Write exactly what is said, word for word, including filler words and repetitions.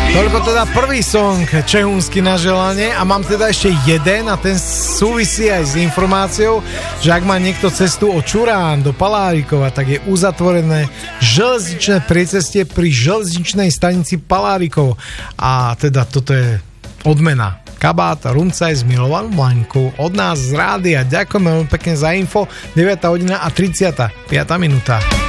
Toľko teda prvý song Čehúnsky na želanie a mám teda ešte jeden a ten súvisí aj s informáciou, že ak má niekto cestu od Čurán do Palárikova, tak je uzatvorené železničné priecestie pri železničnej stanici Palárikov a teda toto je odmena. Kabát a rumcaj s milovanou Maňkou od nás z rádia. Ďakujeme veľmi pekne za info. deviata hodina a tridsiata piata minúta.